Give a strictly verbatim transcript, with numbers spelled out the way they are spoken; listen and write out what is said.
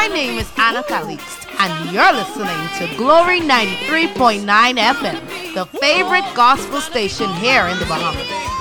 My name is Anna Calixte, and you're listening to Glory ninety-three point nine F M, the favorite gospel station here in the Bahamas.